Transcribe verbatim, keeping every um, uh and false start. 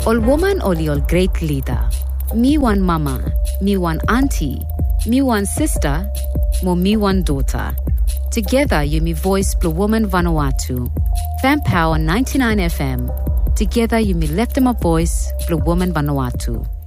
Ol woman oli ol great leader. Me one mama, me one auntie, me one sister, mo me one daughter. Together you me voice Blue Woman Vanuatu. Fan Power ninety-nine F M. Together you me left my voice Blue Woman Vanuatu.